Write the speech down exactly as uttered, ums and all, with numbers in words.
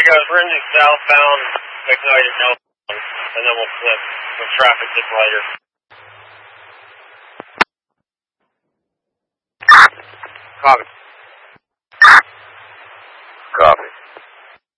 goes, we're in the southbound McKnight and Elkhorn, and then we'll flip when traffic gets lighter. Copy.